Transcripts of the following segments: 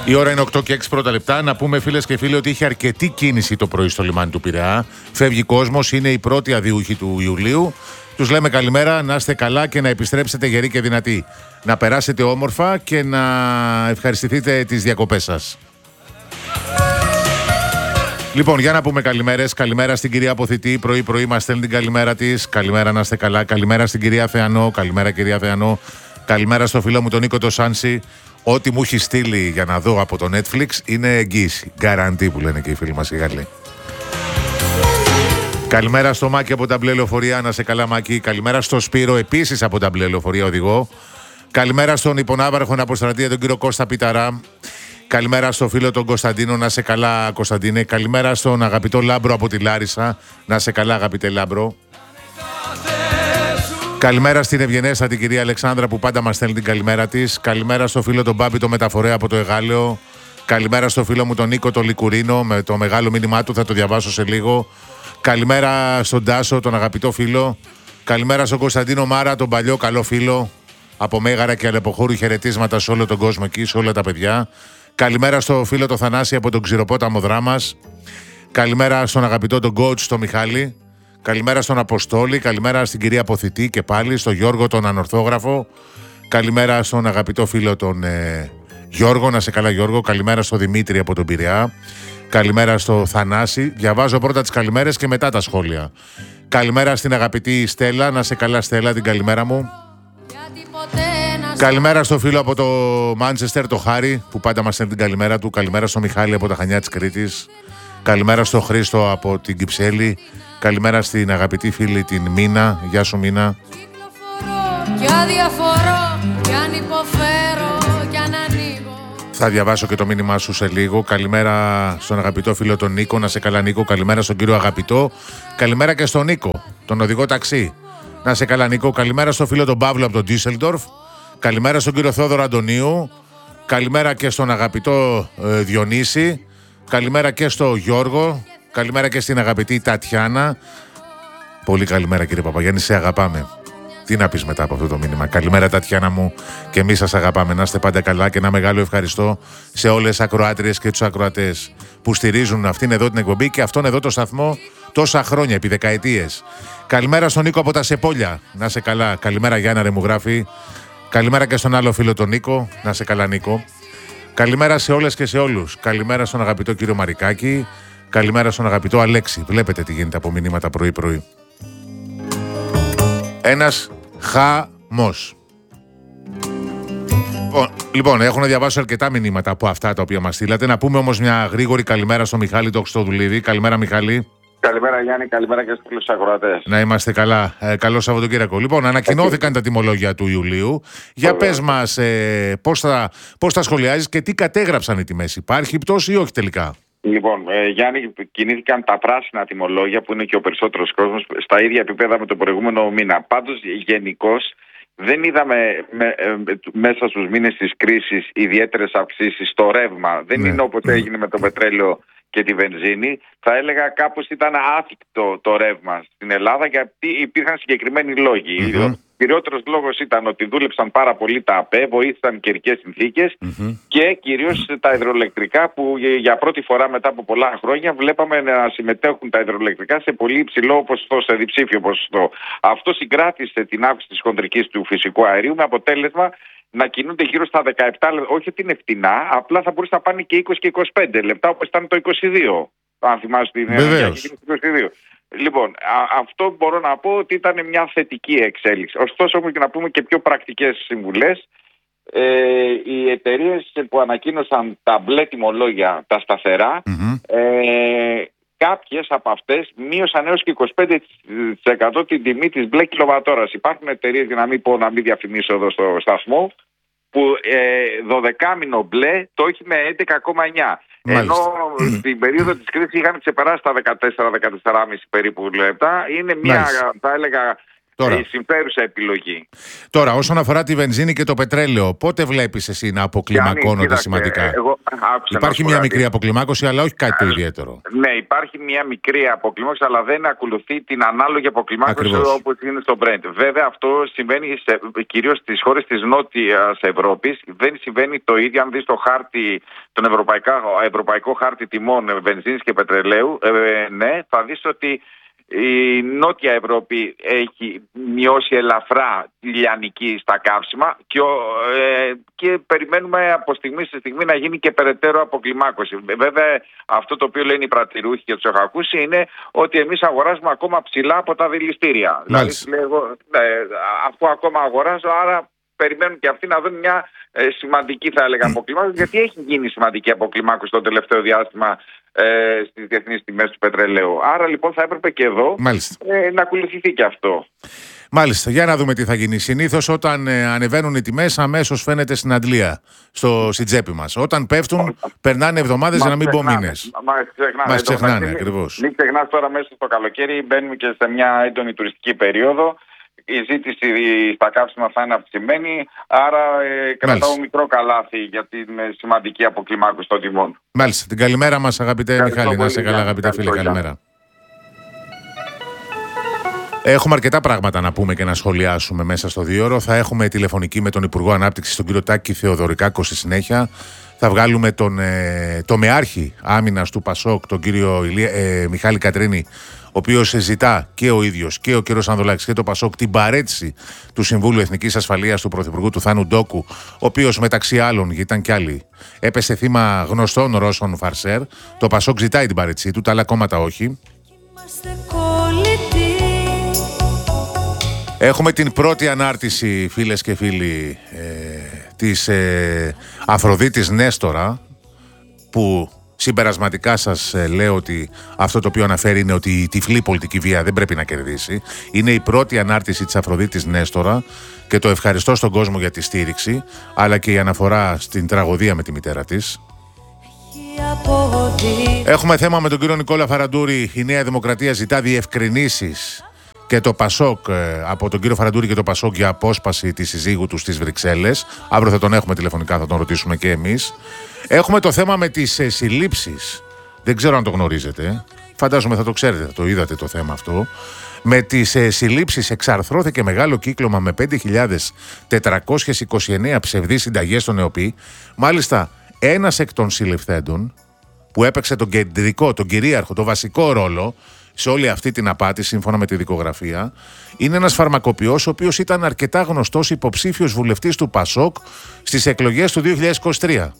Η ώρα είναι 8 και 6 πρώτα λεπτά. Να πούμε, φίλες και φίλοι, ότι είχε αρκετή κίνηση το πρωί στο λιμάνι του Πειραιά. Φεύγει κόσμος, είναι η πρώτη αδιούχη του Ιουλίου. Τους λέμε καλημέρα, να είστε καλά και να επιστρέψετε γεροί και δυνατοί. Να περάσετε όμορφα και να ευχαριστηθείτε τις διακοπές σας. Λοιπόν, για να πούμε καλημέρες. Καλημέρα στην κυρία Αποθητή. Πρωί-πρωί μας στέλνει την καλημέρα της. Καλημέρα, να είστε καλά. Καλημέρα στην κυρία Θεανό. Καλημέρα, κυρία Θεανό. Καλημέρα στο φίλο μου τον Νίκο το Σάνση. Ό,τι μου έχει στείλει για να δω από το Netflix είναι εγγύηση. Γκαραντί που λένε και οι φίλοι μας οι Γάλλοι. Καλημέρα στο Μάκη από τα μπλε λεωφορεία. Να σε καλά, Μάκη. Καλημέρα στο Σπύρο, επίσης από τα μπλε λεωφορεία οδηγό. Καλημέρα στον υπονάβαρχο αποστρατεία, τον κύριο Κώστα Πιταρά. Καλημέρα στο φίλο τον Κωνσταντίνο. Να σε καλά, Κωνσταντίνε. Καλημέρα στον αγαπητό Λάμπρο από τη Λάρισα. Να σε καλά, αγαπητέ Λάμπρο. Καλημέρα στην ευγενέστατη κυρία Αλεξάνδρα που πάντα μας στέλνει την καλημέρα της. Καλημέρα στο φίλο τον Μπάμπη το μεταφορέα από το Εγάλεο. Καλημέρα στο φίλο μου τον Νίκο το Λικουρίνο με το μεγάλο μήνυμά του, θα το διαβάσω σε λίγο. Καλημέρα στον Τάσο, τον αγαπητό φίλο. Καλημέρα στον Κωνσταντίνο Μάρα, τον παλιό καλό φίλο. Από Μέγαρα και Αλεποχώρου, χαιρετίσματα σε όλο τον κόσμο εκεί, σε όλα τα παιδιά. Καλημέρα στο φίλο το Θανάση από τον Ξηροπόταμο Δράμας. Καλημέρα στον αγαπητό τον coach τον Μιχάλη. Καλημέρα στον Αποστόλη, καλημέρα στην κυρία Αποθητή και πάλι, στον Γιώργο τον Ανορθόγραφο. Καλημέρα στον αγαπητό φίλο τον Γιώργο, να σε καλά Γιώργο. Καλημέρα στο Δημήτρη από τον Πειραιά. Καλημέρα στο Θανάση. Διαβάζω πρώτα τις καλημέρες και μετά τα σχόλια. Καλημέρα στην αγαπητή Στέλλα, να σε καλά Στέλλα, την καλημέρα μου. Καλημέρα στο φίλο από το Μάντσεστερ, το Χάρη, που πάντα μας στέλνει την καλημέρα του. Καλημέρα στο Μιχάλη από τα Χανιά της Κρήτης. Καλημέρα στο Χρήστο από την Κυψέλη. Καλημέρα στην αγαπητή φίλη την Μίνα. Γεια σου Μίνα. Θα διαβάσω και το μήνυμά σου σε λίγο. Καλημέρα στον αγαπητό φίλο τον Νίκο. Να σε καλά Νίκο. Καλημέρα στον κύριο Αγαπητό. Καλημέρα και στον Νίκο, τον οδηγό ταξί. Να σε καλά Νίκο. Καλημέρα στον φίλο τον Παύλο από τον Ντίσελντορφ. Καλημέρα στον κύριο Θόδωρο Αντωνίου. Καλημέρα και στον αγαπητό Διονύση. Καλημέρα και στο Γιώργο. Καλημέρα και στην αγαπητή Τατιάνα. Πολύ καλημέρα κύριε Παπαγιάννη, σε αγαπάμε. Τι να πεις μετά από αυτό το μήνυμα. Καλημέρα Τατιάνα μου και εμείς σας αγαπάμε. Να είστε πάντα καλά και ένα μεγάλο ευχαριστώ σε όλες τις ακροάτριες και τους ακροατές που στηρίζουν αυτήν εδώ την εκπομπή και αυτόν εδώ το σταθμό τόσα χρόνια, επί δεκαετίες. Καλημέρα στον Νίκο από τα Σεπόλια. Να είσαι καλά. Καλημέρα Γιάννα ρε μου γράφει. Καλημέρα και στον άλλο φίλο τον Νίκο. Να είσαι καλά Νίκο. Καλημέρα σε όλες και σε όλους. Καλημέρα στον αγαπητό κύριο Μαρικάκη. Καλημέρα στον αγαπητό Αλέξη. Βλέπετε τι γίνεται από μηνύματα πρωί-πρωί. Ένας χαμός. Λοιπόν, έχω να διαβάσω αρκετά μηνύματα από αυτά τα οποία μας στείλατε. Να πούμε όμως μια γρήγορη καλημέρα στον Μιχάλη το Χριστοδουλίδη. Καλημέρα Μιχάλη. Καλημέρα Γιάννη, καλημέρα και στους ακροατές. Να είμαστε καλά. Καλό Σαββατοκύριακο. Λοιπόν, ανακοινώθηκαν τα τιμολόγια του Ιουλίου. Για πες μας πώς τα σχολιάζεις και τι κατέγραψαν οι τιμές. Υπάρχει πτώση ή όχι τελικά? Λοιπόν, Γιάννη, κινήθηκαν τα πράσινα τιμολόγια που είναι και ο περισσότερος κόσμος στα ίδια επίπεδα με τον προηγούμενο μήνα. Πάντως, γενικώς δεν είδαμε μέσα στους μήνες της κρίσης ιδιαίτερες αυξήσεις στο ρεύμα. Δεν είναι όπως έγινε με το πετρέλαιο και τη βενζίνη. Θα έλεγα κάπως ήταν άθικτο το ρεύμα στην Ελλάδα γιατί υπήρχαν συγκεκριμένοι λόγοι. Ο κυριότερος λόγος ήταν ότι δούλεψαν πάρα πολύ τα ΑΠΕ, βοήθησαν καιρικές συνθήκες και κυρίως τα υδροελεκτρικά που για πρώτη φορά μετά από πολλά χρόνια βλέπαμε να συμμετέχουν τα υδροελεκτρικά σε πολύ υψηλό ποσοστό, σε διψήφιο ποσοστό. Αυτό συγκράτησε την αύξηση της χοντρικής του φυσικού αερίου με αποτέλεσμα να κινούνται γύρω στα 17 λεπτά. Όχι ότι είναι φτηνά, απλά θα μπορούσε να πάνε και 20 και 25 λεπτά όπως ήταν το 22. Αν θυμάσαι την ενέργεια. Λοιπόν, αυτό μπορώ να πω ότι ήταν μια θετική εξέλιξη. Ωστόσο, όμως και να πούμε και πιο πρακτικές συμβουλές, οι εταιρείες που ανακοίνωσαν τα μπλε τιμολόγια, τα σταθερά, κάποιες από αυτές μείωσαν έως και 25% την τιμή της μπλε κιλοβατόρας. Υπάρχουν εταιρείες, για να μην πω, να μην διαφημίσω εδώ στο σταθμό, που 12 μήνο μπλε το έχει με 11,9. Ενώ στην περίοδο της κρίσης είχαν ξεπεράσει τα 14-14,5 περίπου λεπτά. Είναι μια, θα έλεγα, Η συμφέρουσα επιλογή. Τώρα, όσον αφορά τη βενζίνη και το πετρέλαιο, πότε βλέπεις εσύ να αποκλιμακώνονται σημαντικά? Υπάρχει μια μικρή αποκλιμάκωση, αλλά όχι κάτι το ιδιαίτερο. Ναι, υπάρχει μια μικρή αποκλιμάκωση, αλλά δεν ακολουθεί την ανάλογη αποκλιμάκωση όπως είναι στο Brent. Βέβαια, αυτό συμβαίνει κυρίως στις χώρες της Νότιας Ευρώπης. Δεν συμβαίνει το ίδιο. Αν δεις το χάρτη, τον ευρωπαϊκό χάρτη τιμών βενζίνης και πετρελαίου, ναι, θα δεις ότι η Νότια Ευρώπη έχει μειώσει ελαφρά τη λιανική στα καύσιμα και περιμένουμε από στιγμή σε στιγμή να γίνει και περαιτέρω αποκλιμάκωση. Βέβαια, αυτό το οποίο λένε οι πρατηρούχοι και τους έχω ακούσει είναι ότι εμείς αγοράζουμε ακόμα ψηλά από τα δηληστήρια. Δηλαδή, αφού ακόμα αγοράζω, άρα περιμένουν και αυτοί να δουν μια σημαντική, θα έλεγα, αποκλιμάκωση, γιατί έχει γίνει σημαντική αποκλιμάκωση το τελευταίο διάστημα στις διεθνείς τιμές του πετρελαίου. Άρα λοιπόν θα έπρεπε και εδώ να ακολουθηθεί και αυτό. Μάλιστα, για να δούμε τι θα γίνει. Συνήθως όταν ανεβαίνουν οι τιμές, αμέσως φαίνεται στην αντλία, στην τσέπη μας. Όταν πέφτουν, περνάνε εβδομάδες, για να μην πω μήνες. Μας ξεχνάνε, ακριβώς. Μην ξεχνάς, τώρα μέσα στο καλοκαίρι μπαίνουμε και σε μια έντονη τουριστική περίοδο. Η ζήτηση στα καύσιμα θα είναι αυξημένη, άρα κρατάω μικρό καλάθι για την σημαντική αποκλιμάκωση των τιμών. Μάλιστα. Την καλημέρα μας, αγαπητέ Μιχάλη. Να είσαι καλά, αγαπητέ φίλε. Καλημέρα. Έχουμε αρκετά πράγματα να πούμε και να σχολιάσουμε μέσα στο 2ωρο. Θα έχουμε τηλεφωνική με τον Υπουργό Ανάπτυξης, τον κύριο Τάκη Θεοδωρικάκο, στη συνέχεια. Θα βγάλουμε τον τομεάρχη άμυνας του ΠΑΣΟΚ, τον κύριο Μιχάλη Κατρίνη, ο οποίος ζητά και ο ίδιος και ο κύριος Ανδολάκης και το ΠΑΣΟΚ την παρέτηση του Συμβούλου Εθνικής Ασφαλείας του Πρωθυπουργού του Θάνου Ντόκου, ο οποίος μεταξύ άλλων, γιατί ήταν κι άλλοι, έπεσε θύμα γνωστών Ρώσων φαρσέρ. Το ΠΑΣΟΚ ζητάει την παρέτησή του, τα άλλα κόμματα όχι. Έχουμε την πρώτη ανάρτηση, φίλες και φίλοι, της Αφροδίτης Νέστορα, που συμπερασματικά σας λέω ότι αυτό το οποίο αναφέρει είναι ότι η τυφλή πολιτική βία δεν πρέπει να κερδίσει. Είναι η πρώτη ανάρτηση της Αφροδίτης Νέστορα και το ευχαριστώ στον κόσμο για τη στήριξη, αλλά και η αναφορά στην τραγωδία με τη μητέρα της. Έχουμε θέμα με τον κύριο Νικόλα Φαραντούρη. Η Νέα Δημοκρατία ζητά διευκρινήσεις και το ΠΑΣΟΚ, από τον κύριο Φαραντούρη και το ΠΑΣΟΚ, για απόσπαση της συζύγου του στις Βρυξέλλες. Αύριο θα τον έχουμε τηλεφωνικά, θα τον ρωτήσουμε και εμείς. Έχουμε το θέμα με τις συλλήψεις. Δεν ξέρω αν το γνωρίζετε. Φαντάζομαι θα το ξέρετε, θα το είδατε το θέμα αυτό. Με τις συλλήψεις εξαρθρώθηκε μεγάλο κύκλωμα με 5.429 ψευδείς συνταγές στον ΕΟΠΗ. Μάλιστα, ένας εκ των συλληφθέντων που έπαιξε τον κεντρικό, τον κυρίαρχο, τον βασικό ρόλο σε όλη αυτή την απάτη, σύμφωνα με τη δικογραφία, είναι ένας φαρμακοποιός ο οποίος ήταν αρκετά γνωστός υποψήφιος βουλευτής του ΠΑΣΟΚ στις εκλογές του 2023.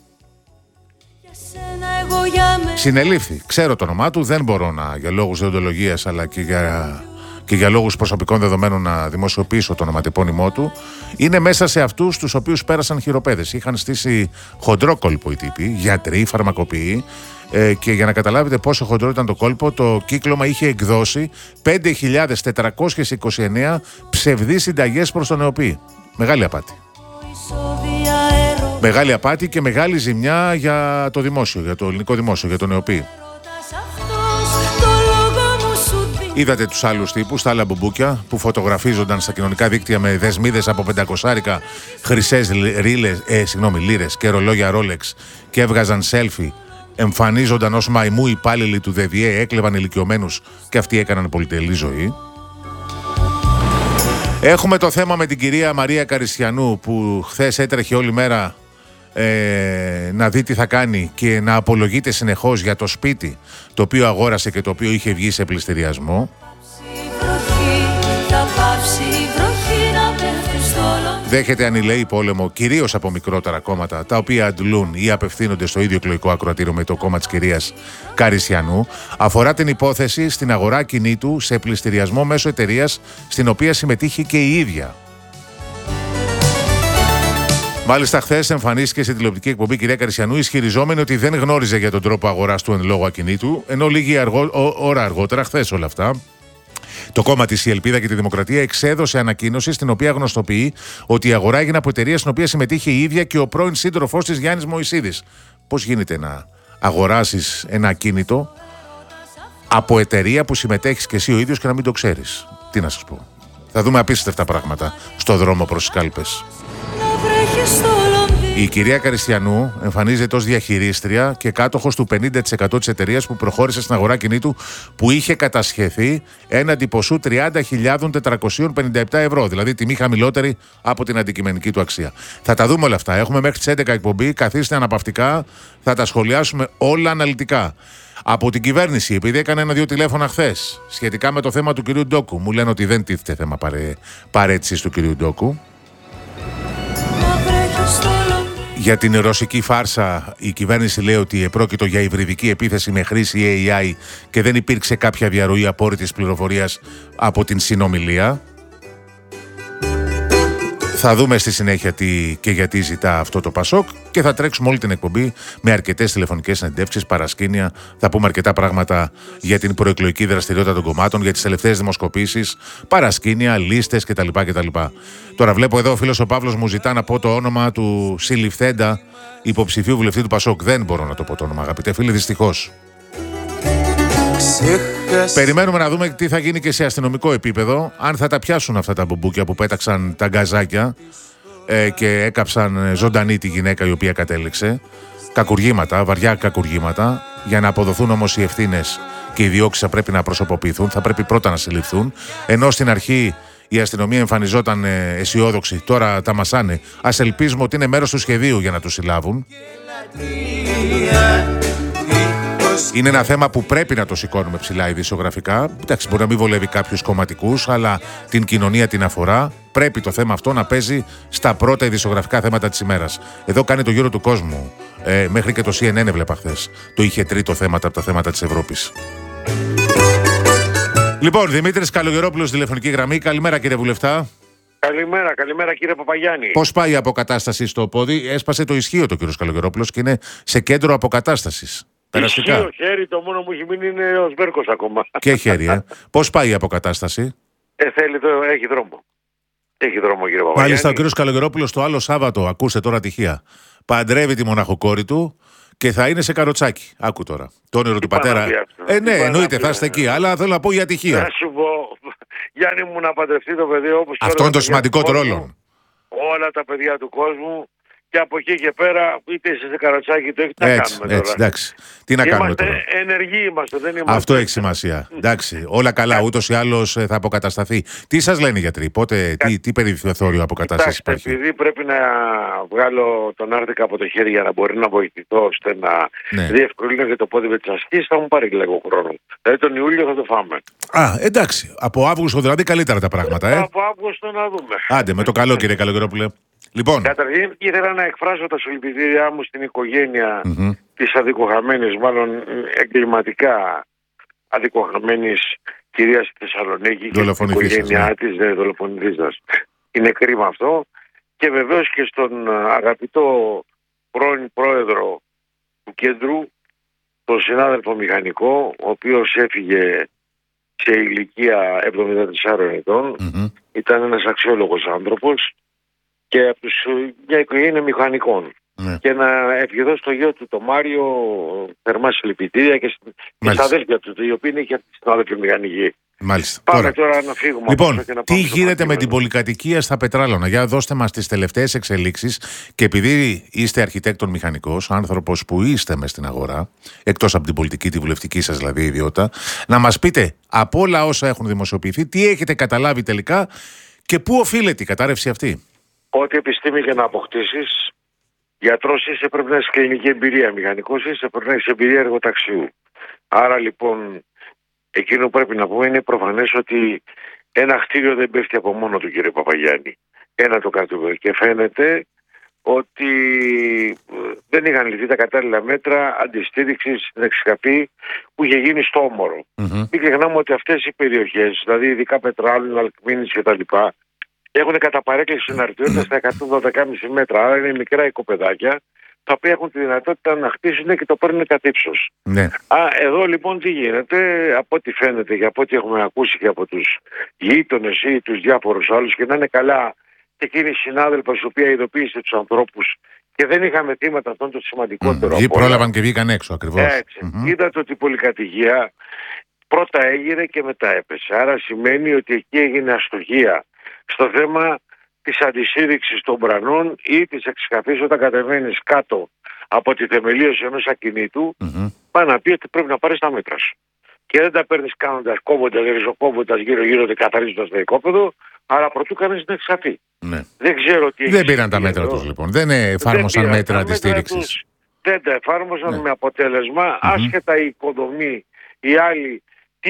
Συνελήφθη. Ξέρω το όνομά του, δεν μπορώ για λόγους δεοντολογίας αλλά και για λόγους προσωπικών δεδομένων να δημοσιοποιήσω το ονοματεπώνυμό του. Είναι μέσα σε αυτούς τους οποίους πέρασαν χειροπέδες. Είχαν στήσει χοντρό κόλπο οι τύποι, γιατροί, φαρμακοποιοί. Και για να καταλάβετε πόσο χοντρό ήταν το κόλπο, το κύκλωμα είχε εκδώσει 5.429 ψευδείς συνταγές προς τον ΕΟΠΗ. Μεγάλη απάτη. Μεγάλη απάτη και μεγάλη ζημιά για το δημόσιο, για το ελληνικό δημόσιο, για τον ΕΟΠΗ. Είδατε τους άλλους τύπους, τα άλλα μπουμπούκια που φωτογραφίζονταν στα κοινωνικά δίκτυα με δεσμίδες από 500 χρυσές λίρες και ρολόγια Rolex και έβγαζαν selfie. Εμφανίζονταν ως μαϊμού υπάλληλοι του ΔΔΕ, έκλεβαν ηλικιωμένους και αυτοί έκαναν πολυτελή ζωή. Έχουμε το θέμα με την κυρία Μαρία Καριστιανού, που χθες έτρεχε όλη μέρα να δει τι θα κάνει και να απολογείται συνεχώς για το σπίτι το οποίο αγόρασε και το οποίο είχε βγει σε πληστηριασμό. Δέχεται ανηλαίη πόλεμο κυρίως από μικρότερα κόμματα, τα οποία αντλούν ή απευθύνονται στο ίδιο εκλογικό ακροατήριο με το κόμμα της κυρίας Καριστιανού. Αφορά την υπόθεση στην αγορά ακινήτου σε πληστηριασμό μέσω εταιρείας στην οποία συμμετείχε και η ίδια. Μάλιστα, χθες εμφανίστηκε σε τηλεοπτική εκπομπή η κυρία Καριστιανού ισχυριζόμενη ότι δεν γνώριζε για τον τρόπο αγοράς του εν λόγω ακινήτου, ενώ λίγη ώρα αργότερα, χθες όλα αυτά, το κόμμα της, η Ελπίδα και τη Δημοκρατία, εξέδωσε ανακοίνωση στην οποία γνωστοποιεί ότι η αγορά έγινε από εταιρεία στην οποία συμμετείχε η ίδια και ο πρώην σύντροφός της, Γιάννης Μωυσίδης. Πώς γίνεται να αγοράσεις ένα ακίνητο από εταιρεία που συμμετέχεις και εσύ ο ίδιος και να μην το ξέρεις? Τι να σας πω. Θα δούμε απίστευτα πράγματα στο δρόμο προς τις κάλπες. Η κυρία Καριστιανού εμφανίζεται ως διαχειρίστρια και κάτοχος του 50% της εταιρείας που προχώρησε στην αγορά κινήτου που είχε κατασχεθεί έναντι ποσού 30.457 ευρώ, δηλαδή τιμή χαμηλότερη από την αντικειμενική του αξία. Θα τα δούμε όλα αυτά. Έχουμε μέχρι τις 11 εκπομπή. Καθίστε αναπαυτικά. Θα τα σχολιάσουμε όλα αναλυτικά. Από την κυβέρνηση, επειδή έκανε 1-2 τηλέφωνα χθες σχετικά με το θέμα του κυρίου Ντόκου, μου λένε ότι δεν τίθεται θέμα παρέτησης του κυρίου Ντόκου. Για την ρωσική φάρσα, η κυβέρνηση λέει ότι επρόκειτο για υβριδική επίθεση με χρήση AI και δεν υπήρξε κάποια διαρροή απόρριτης πληροφορίας από την συνομιλία. Θα δούμε στη συνέχεια τι και γιατί ζητά αυτό το Πασόκ και θα τρέξουμε όλη την εκπομπή με αρκετές τηλεφωνικές συνεντεύξεις, παρασκήνια. Θα πούμε αρκετά πράγματα για την προεκλογική δραστηριότητα των κομμάτων, για τις τελευταίες δημοσκοπήσεις, παρασκήνια, λίστες κτλ. Τώρα βλέπω εδώ ο φίλος ο Παύλος μου ζητά να πω το όνομα του συλληφθέντα υποψηφίου βουλευτή του Πασόκ. Δεν μπορώ να το πω το όνομα, αγαπητέ φίλοι, δυστυχώς. Περιμένουμε να δούμε τι θα γίνει και σε αστυνομικό επίπεδο. Αν θα τα πιάσουν αυτά τα μπουμπούκια που πέταξαν τα γκαζάκια και έκαψαν ζωντανή τη γυναίκα η οποία κατέληξε. Κακουργήματα, βαριά κακουργήματα. Για να αποδοθούν όμως οι ευθύνες και οι διώξεις θα πρέπει να προσωποποιηθούν. Θα πρέπει πρώτα να συλληφθούν. Ενώ στην αρχή η αστυνομία εμφανιζόταν αισιόδοξη. Τώρα τα μασάνε. Ας ελπίζουμε ότι είναι μέρος του σχεδίου για να τους συλλάβουν. Είναι ένα θέμα που πρέπει να το σηκώνουμε ψηλά ειδησιογραφικά. Εντάξει, μπορεί να μην βολεύει κάποιους κομματικούς, αλλά την κοινωνία την αφορά. Πρέπει το θέμα αυτό να παίζει στα πρώτα ειδησιογραφικά θέματα της ημέρας. Εδώ κάνει το γύρο του κόσμου. Μέχρι και το CNN έβλεπα χθες. Το είχε τρίτο θέματα από τα θέματα της Ευρώπης. Λοιπόν, Δημήτρης Καλογερόπουλος, τηλεφωνική γραμμή. Καλημέρα, κύριε Βουλευτά. Καλημέρα κύριε Παπαγιάννη. Πώς πάει η αποκατάσταση στο πόδι? Έσπασε το ισχύο το κύριος Καλογερόπουλος και είναι σε κέντρο αποκατάστασης. Περαστικά. Ισχύο χέρι, το μόνο που έχει μείνει είναι ο Σβέρκος ακόμα. Και χέρι, Πώς πάει η αποκατάσταση? Έχει δρόμο. Έχει δρόμο κύριε Παπαγιάννη. Μάλιστα, ο κύριος Καλογερόπουλος το άλλο Σάββατο, ακούστε τώρα τυχαία, παντρεύει τη μοναχοκόρη του και θα είναι σε καροτσάκι. Άκου τώρα. Το όνειρο του πατέρα. Ναι, εννοείται, θα είστε εκεί, αλλά θέλω να πω για τυχεία. Να σου πω, Γιάννη μου, να παντρευτεί το παιδί όπως. Αυτό είναι το σημαντικότερο όλων. Όλα τα παιδιά του κόσμου. Και από εκεί και πέρα, είτε είσαι σε καροτσάκι, το έχει να κάνουμε τώρα. Έτσι, εντάξει. Τι να κάνουμε τώρα. Ενεργοί είμαστε, δεν είμαστε. Αυτό έχει σημασία. Εντάξει, όλα καλά, ούτως ή άλλως θα αποκατασταθεί. Τι σας λένε οι γιατροί, πότε, τι περιθώριο αποκατάσταση υπάρχει? Επειδή πρέπει να βγάλω τον άρθικα από το χέρι για να μπορεί να βοηθηθώ ώστε να διευκολύνω το πόδι με τις ασκήσεις, θα μου πάρει λίγο χρόνο. Δηλαδή τον Ιούλιο θα το φάμε. Εντάξει. Από Αύγουστο δηλαδή καλύτερα τα πράγματα, Από Αύγουστο να δούμε. Άντε, με το καλό κύριε Καλογερόπουλε. Λοιπόν. Καταρχήν ήθελα να εκφράσω τα συλληπιτήριά μου στην οικογένεια της αδικοχαμένης, μάλλον εγκληματικά αδικοχαμένης κυρίας στη Θεσσαλονίκη και στην οικογένειά της δολοφονηθής. Είναι κρίμα αυτό και βεβαίως και στον αγαπητό πρώην πρόεδρο του κέντρου, τον συνάδελφο μηχανικό, ο οποίος έφυγε σε ηλικία 74 ετών, ήταν ένας αξιόλογος άνθρωπος και από μια οικογένεια μηχανικών. Και να ευχηθώ στο γιο του, το Μάριο, θερμά συλληπιτήρια και στα αδέλφια του, η οποία είναι και στην αδέλφια μηχανική. Μάλιστα. Πάμε τώρα να φύγουμε. Λοιπόν, τι γίνεται με την πολυκατοικία στα Πετράλωνα? Για δώστε μας τις τελευταίες εξελίξεις και επειδή είστε αρχιτέκτον μηχανικός, άνθρωπος που είστε μες στην αγορά, εκτός από την πολιτική, τη βουλευτική σας δηλαδή ιδιότητα, να μας πείτε από όλα όσα έχουν δημοσιοποιηθεί, τι έχετε καταλάβει τελικά και πού οφείλεται η κατάρρευση αυτή? Ό,τι επιστήμη και να αποκτήσεις, γιατρός είσαι, πρέπει να έχεις κλινική εμπειρία. Μηχανικός είσαι, πρέπει να έχεις εμπειρία εργοταξιού. Άρα λοιπόν, εκείνο που πρέπει να πούμε είναι προφανές ότι ένα κτίριο δεν πέφτει από μόνο του, κύριε Παπαγιάννη. Ένα το κάτω. Και φαίνεται ότι δεν είχαν ληφθεί τα κατάλληλα μέτρα αντιστήριξης στην εξκαπή που είχε γίνει στο Όμορο. Μην ξεχνάμε ότι αυτές οι περιοχές, δηλαδή ειδικά Πετράλων, Αλκμίνης κτλ., έχουν κατά παρέκκληση συναρτητότητα στα 112,5 μέτρα. Άρα είναι μικρά οικοπεδάκια, τα οποία έχουν τη δυνατότητα να χτίσουν και το παίρνουν κατ' ύψος. Εδώ λοιπόν τι γίνεται, από ό,τι φαίνεται και από ό,τι έχουμε ακούσει και από τους γείτονες ή τους διάφορους άλλους, και να είναι καλά και εκείνη η συνάδελφος η οποία ειδοποίησε τους ανθρώπους και δεν είχαμε θύματα, αυτό είναι το σημαντικότερο. Πρόλαβαν και βγήκαν έξω ακριβώς. Είδατε ότι η πολυκατοικία Πρώτα έγινε και μετά έπεσε. Άρα σημαίνει ότι εκεί έγινε αστοχία στο θέμα της αντισύρρηξης των μπρανών ή της εξκαφής όταν κατεβαίνεις κάτω από τη θεμελίωση ενός ακινήτου, πάει να πει ότι πρέπει να πάρεις τα μέτρα σου. Και δεν τα παίρνεις κάνοντας, κόβοντας, ριζοκόβοντας γύρω-γύρω και καθαρίζοντας το οικόπεδο, αλλά προτού κάνεις την εξκαφή. Ναι. Δεν ξέρω τι. Δεν πήραν τα μέτρα τους λοιπόν. Δεν εφάρμοσαν μέτρα αντιστήρηξης. Δεν τα εφάρμοσαν με αποτέλεσμα, άσχετα η οικοδομή, οι άλλοι,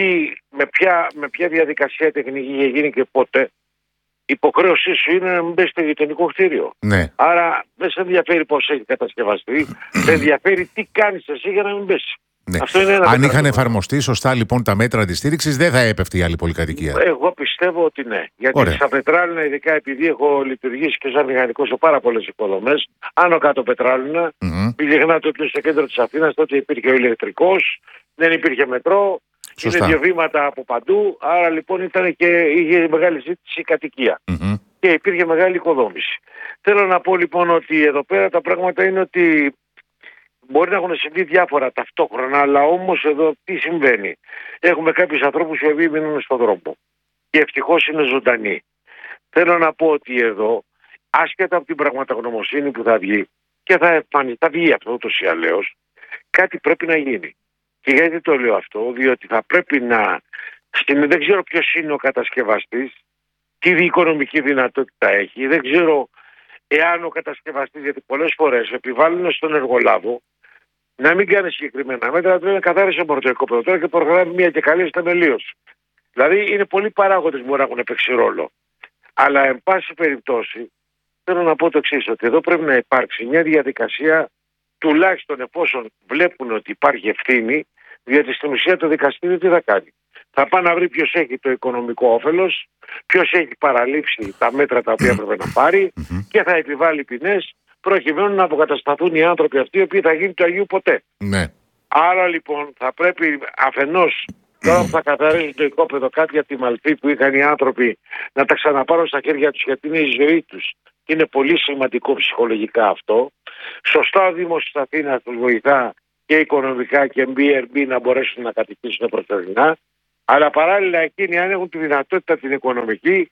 με ποια διαδικασία τεχνική είχε γίνει και πότε. Η υποχρέωσή σου είναι να μην μπει στο γειτονικό κτίριο. Ναι. Άρα δεν σε ενδιαφέρει πώς έχει κατασκευαστεί, σε ενδιαφέρει τι κάνεις εσύ για να μην μπεις. Ναι. Αυτό είναι ένα. Αν είχαν εφαρμοστεί σωστά λοιπόν τα μέτρα αντιστήρηξης, δεν θα έπεφτε η άλλη πολυκατοικία. Εγώ πιστεύω ότι ναι. Γιατί Ωραία. στα Πετράλινα, ειδικά επειδή έχω λειτουργήσει και σαν μηχανικός σε πάρα πολλές υποδομές, άνω κάτω Πετράλινα, μην ξεχνάτε ότι στο κέντρο της Αθήνας τότε υπήρχε ο ηλεκτρικός, δεν υπήρχε μετρό. Σωστά. Είναι 2 βήματα από παντού, άρα λοιπόν είχε μεγάλη ζήτηση η κατοικία και υπήρχε μεγάλη οικοδόμηση. Θέλω να πω λοιπόν ότι εδώ πέρα τα πράγματα είναι ότι μπορεί να έχουν συμβεί διάφορα ταυτόχρονα, αλλά όμως εδώ τι συμβαίνει. Έχουμε κάποιους ανθρώπους οι οποίοι μείνουν στον δρόμο και ευτυχώς είναι ζωντανοί. Θέλω να πω ότι εδώ, άσχετα από την πραγματογνωμοσύνη που θα βγει και θα βγει αυτό ούτως ή αλλιώς, κάτι πρέπει να γίνει. Και γιατί το λέω αυτό, διότι θα πρέπει δεν ξέρω ποιος είναι ο κατασκευαστής, τι οικονομική δυνατότητα έχει, δεν ξέρω εάν ο κατασκευαστής, γιατί πολλές φορές επιβάλλουν στον εργολάβο να μην κάνει συγκεκριμένα μέτρα, να καθάρισε μόνο το οικόπεδο τώρα και προγράμει μια και καλή θεμελίωση. Δηλαδή είναι πολλοί παράγοντες που μπορεί να έχουν παίξει ρόλο. Αλλά εν πάση περιπτώσει θέλω να πω το εξής, ότι εδώ πρέπει να υπάρξει μια διαδικασία, τουλάχιστον εφόσον βλέπουν ότι υπάρχει ευθύνη, διότι στην ουσία το δικαστήριο τι θα κάνει. Θα πάει να βρει ποιος έχει το οικονομικό όφελος, ποιος έχει παραλείψει τα μέτρα τα οποία έπρεπε να πάρει και θα επιβάλλει ποινές προκειμένου να αποκατασταθούν οι άνθρωποι αυτοί οι οποίοι θα γίνει του Αγίου ποτέ. Ναι. Άρα λοιπόν θα πρέπει αφενός τώρα που θα καθαρίζουν το οικόπεδο κάτι από τη μαλφή που είχαν οι άνθρωποι να τα ξαναπάρουν στα χέρια τους γιατί είναι η ζωή τους. Είναι πολύ σημαντικό ψυχολογικά αυτό. Σωστά ο Δήμος της Αθήνας τους βοηθά και οικονομικά και BRB να μπορέσουν να κατοικήσουν προσωρινά. Αλλά παράλληλα εκείνοι αν έχουν τη δυνατότητα την οικονομική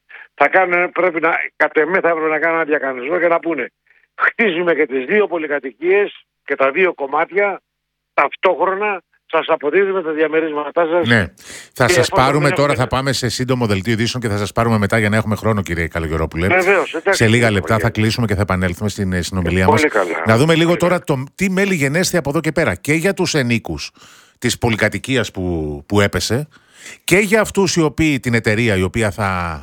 κατ' εμέ θα έπρεπε να κάνουν ένα διακανονισμό και να πούνε χτίζουμε και τις 2 πολυκατοικίες και τα 2 κομμάτια ταυτόχρονα. Σας αποδίδουμε τα διαμερίσματά σας. Ναι. Θα σας πάρουμε τώρα, θα πάμε σε σύντομο δελτίο ειδήσεων και θα σας πάρουμε μετά για να έχουμε χρόνο, κύριε Καλογερόπουλε. Βεβαίως, σε λίγα λεπτά θα κλείσουμε και θα επανέλθουμε στην συνομιλία μας. Να δούμε λίγο τώρα τι μέλη γενέστε από εδώ και πέρα. Και για τους ενίκους της πολυκατοικίας που έπεσε και για αυτούς οι οποίοι, την εταιρεία η οποία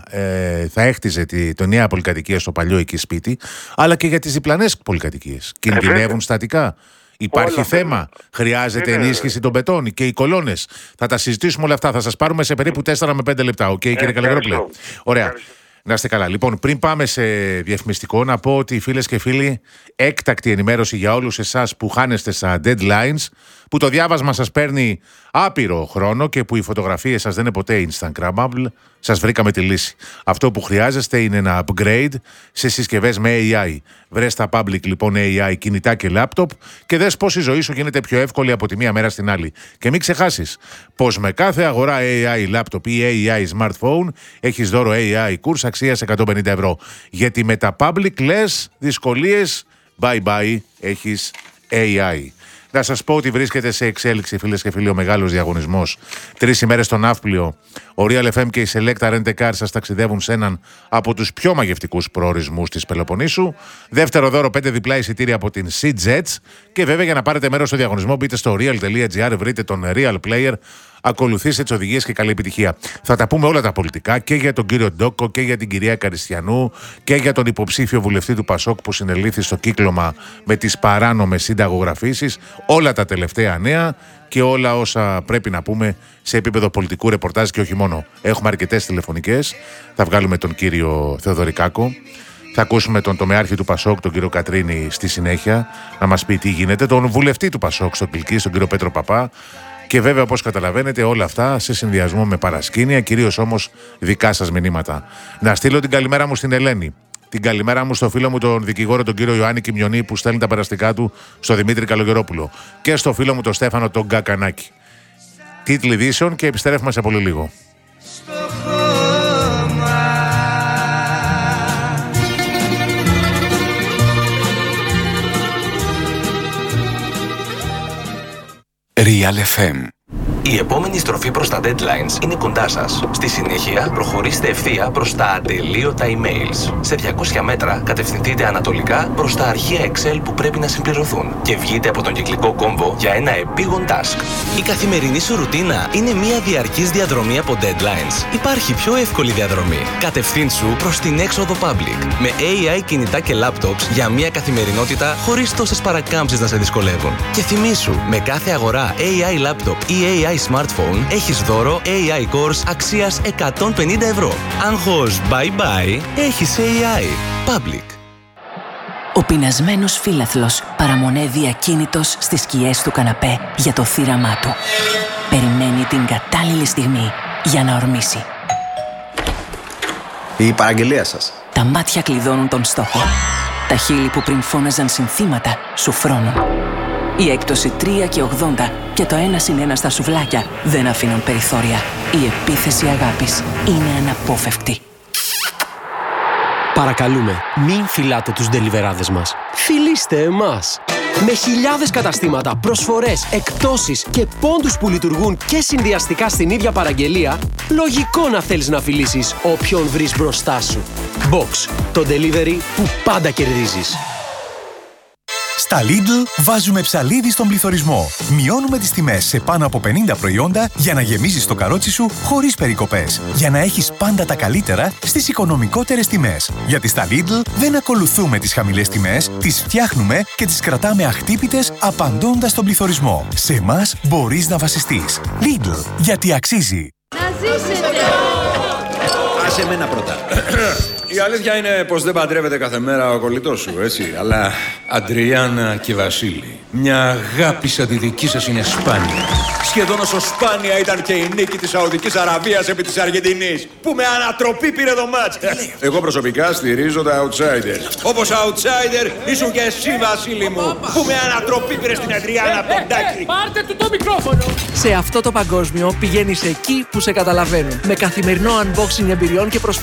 θα έχτιζε τη νέα πολυκατοικία στο παλιό εκεί σπίτι, αλλά και για τις διπλανές πολυκατοικίες. Κινδυνεύουν στατικά. Υπάρχει θέμα. Χρειάζεται ενίσχυση των μπετών και οι κολόνες. Θα τα συζητήσουμε όλα αυτά. Θα σας πάρουμε σε περίπου 4 με 5 λεπτά. Οκ, κύριε Καλογερόπουλε. Ωραία. Να είστε καλά. Λοιπόν, πριν πάμε σε διαφημιστικό, να πω ότι φίλες και φίλοι, έκτακτη ενημέρωση για όλους εσάς που χάνεστε στα deadlines, που το διάβασμα σας παίρνει άπειρο χρόνο και που οι φωτογραφίες σας δεν είναι ποτέ Instagrammable, σας βρήκαμε τη λύση. Αυτό που χρειάζεστε είναι ένα upgrade σε συσκευές με AI. Βρες στα public λοιπόν AI κινητά και laptop και δες πώς η ζωή σου γίνεται πιο εύκολη από τη μία μέρα στην άλλη. Και μην ξεχάσεις πως με κάθε αγορά AI laptop ή AI smartphone έχεις δώρο AI course αξίας 150 ευρώ. Γιατί με τα public λες δυσκολίες, bye bye, έχεις AI. Να σας πω ότι βρίσκεται σε εξέλιξη, φίλες και φίλοι, ο μεγάλος διαγωνισμός. 3 ημέρες στο Ναύπλιο. Ο Real FM και η Selecta Rent Car σας ταξιδεύουν σε έναν από τους πιο μαγευτικούς προορισμούς της Πελοποννήσου. Δεύτερο δώρο 5 διπλά εισιτήρια από την Sea Jets. Και βέβαια για να πάρετε μέρος στο διαγωνισμό μπείτε στο real.gr, βρείτε τον Real Player, ακολουθήστε τις οδηγίες και καλή επιτυχία. Θα τα πούμε όλα τα πολιτικά και για τον κύριο Ντόκο και για την κυρία Καριστιανού και για τον υποψήφιο βουλευτή του Πασόκ που συνελήφθη στο κύκλωμα με τις παράνομες συνταγογραφήσεις. Όλα τα τελευταία νέα και όλα όσα πρέπει να πούμε σε επίπεδο πολιτικού ρεπορτάζ και όχι μόνο. Έχουμε αρκετές τηλεφωνικές. Θα βγάλουμε τον κύριο Θεοδωρικάκο. Θα ακούσουμε τον τομεάρχη του Πασόκ, τον κύριο Κατρίνη, στη συνέχεια να μας πει τι γίνεται. Τον βουλευτή του Πασόκ στο Κιλκής, τον κύριο Πέτρο Παπά. Και βέβαια, όπως καταλαβαίνετε, όλα αυτά σε συνδυασμό με παρασκήνια, κυρίως όμως δικά σας μηνύματα. Να στείλω την καλημέρα μου στην Ελένη. Την καλημέρα μου στο φίλο μου τον δικηγόρο τον κύριο Ιωάννη Κιμιονή που στέλνει τα περαστικά του στο Δημήτρη Καλογερόπουλο. Και στο φίλο μου τον Στέφανο τον Γκακανάκη. τίτλοι ειδήσεων και επιστρέφουμε σε πολύ λίγο. Real FM. Η επόμενη στροφή προς τα deadlines είναι κοντά σας. Στη συνέχεια, προχωρήστε ευθεία προς τα ατελείωτα emails. Σε 200 μέτρα, κατευθυνθείτε ανατολικά προς τα αρχεία Excel που πρέπει να συμπληρωθούν και βγείτε από τον κυκλικό κόμβο για ένα επίγον task. Η καθημερινή σου ρουτίνα είναι μια διαρκής διαδρομή από deadlines. Υπάρχει πιο εύκολη διαδρομή. Κατευθύνσου προς την έξοδο public. Με AI κινητά και laptops για μια καθημερινότητα χωρίς τόσες παρακάμψεις να σε δυσκολεύουν. Και θυμήσου, με κάθε αγορά AI laptop ή AI smartphone έχεις δώρο AI course αξίας 150 ευρώ. Άγχος bye bye, έχεις AI. Public. Ο πεινασμένος φύλαθλος παραμονεύει ακίνητος στις σκιές του καναπέ για το θύραμά του. Περιμένει την κατάλληλη στιγμή για να ορμήσει. Η παραγγελία σας. Τα μάτια κλειδώνουν τον στόχο. Τα χείλη που πριν φώναζαν συνθήματα σου φρώνουν. Η έκπτωση 3,80 και το 1+1 στα σουβλάκια δεν αφήνουν περιθώρια. Η επίθεση αγάπης είναι αναπόφευκτη. Παρακαλούμε, μην φυλάτε τους ντελιβεράδες μας. Φιλήστε εμάς! Με χιλιάδες καταστήματα, προσφορές, εκπτώσεις και πόντους που λειτουργούν και συνδυαστικά στην ίδια παραγγελία, λογικό να θέλεις να φιλήσεις όποιον βρεις μπροστά σου. Box, το delivery που πάντα κερδίζεις. Στα Lidl βάζουμε ψαλίδι στον πληθωρισμό. Μειώνουμε τις τιμές σε πάνω από 50 προϊόντα για να γεμίζεις το καρότσι σου χωρίς περικοπές. Για να έχεις πάντα τα καλύτερα στις οικονομικότερες τιμές. Γιατί στα Lidl δεν ακολουθούμε τις χαμηλές τιμές, τις φτιάχνουμε και τις κρατάμε αχτύπητες απαντώντας στον πληθωρισμό. Σε εμάς μπορείς να βασιστείς. Lidl, γιατί αξίζει. Να ζήσετε! Άσε εμένα πρώτα. Η αλήθεια είναι πως δεν παντρεύεται κάθε μέρα ο κολλητός σου, έτσι. Αλλά Αντριάννα και Βασίλη, μια αγάπη σαν τη δική σας είναι σπάνια. Σχεδόν όσο σπάνια ήταν και η νίκη της Σαουδικής Αραβίας επί της Αργεντινής, που με ανατροπή πήρε το μάτς. Εγώ προσωπικά στηρίζω τα outsiders. Όπως outsider ήσουν και εσύ, Βασίλη μου, που με ανατροπή πήρε στην Αντριάννα από τον Τάκη. Πάρτε του το μικρόφωνο! Σε αυτό το παγκόσμιο πηγαίνεις εκεί που σε καταλαβαίνουν. Με καθημερινό unboxing εμπειριών και προσφορές.